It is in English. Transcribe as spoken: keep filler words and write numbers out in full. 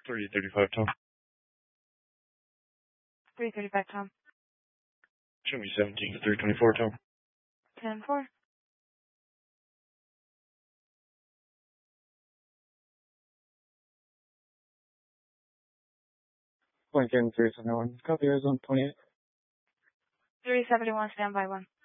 three thirty-five, Tom. three thirty-five, Tom. Show me seventeen to three twenty-four, Tom. ten four. Lincoln three seventy-one. Copy, Arizona twenty-eight. three seventy-one, standby one.